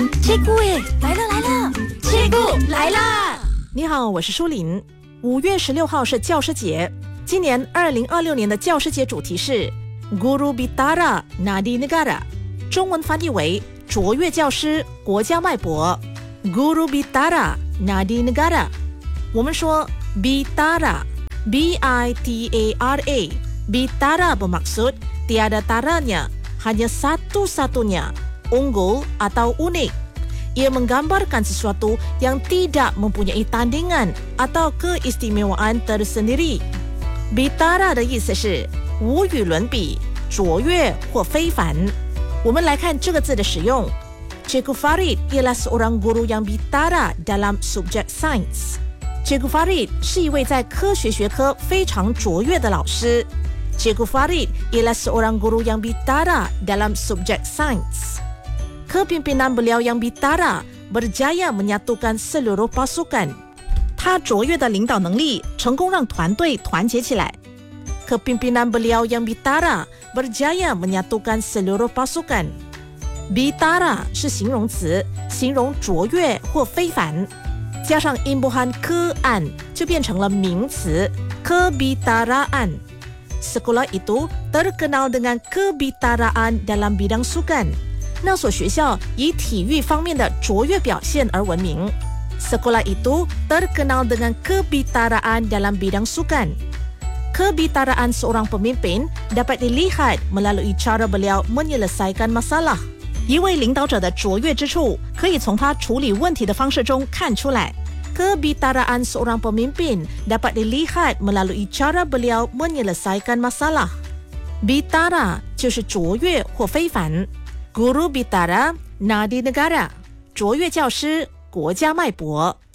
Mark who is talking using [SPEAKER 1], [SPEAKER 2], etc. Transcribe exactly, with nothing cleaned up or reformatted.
[SPEAKER 1] 切姑耶，来了来了，切姑来啦！
[SPEAKER 2] 你好，我是舒琳。五月十六号是教师节，今年二零二六年的教师节主题是 Guru Bitara Nadi Negara， 中文翻译为卓越教师，国家脉搏。Guru Bitara Nadi Negara， 我们说 Bitara B I T A R A Bitara bermaksud tiada taranya, hanya satu-satunya, unggul atau unik. Ia menggambarkan sesuatu yang tidak mempunyai tandingan atau keistimewaan tersendiri. Bitara 的意思是无与伦比、卓越或非凡。我们来看这个字的使用。Cikgu Farid ialah seorang guru yang bitara dalam subjek sains.Cikgu Farid 是一位在科学学科非常卓越的老师。Cikgu Farid ialah seorang guru yang bitara dalam subjek sains. Kepimpinan beliau yang bitara berjaya menyatukan seluruh pasukan. 他卓越的领导能力成功让团队团结起来。Kepimpinan beliau yang bitara berjaya menyatukan seluruh pasukan. Bitara 是形容词，形容卓越或非凡。加上 imbuhan ke-an 就变成了名词 kebitaraan. Sekolah itu terkenal dengan kebitaraan dalam bidang sukan. 那所学校以体育方面的卓越表现而闻名。Sekolah itu terkenal dengan kebitaraan dalam bidang sukan. Kebitaraan seorang pemimpin dapat dilihat melalui cara beliau menyelesaikan masalah.一位领导者的卓越之处可以从他处理问题的方式中看出来。Kebitaraan seorang pemimpin dapat dilihat melalui cara beliau menyelesaikan masalah. Bitara 就是卓越或非凡。Guru Bitara Nadi Negara 卓越教师，国家脉搏。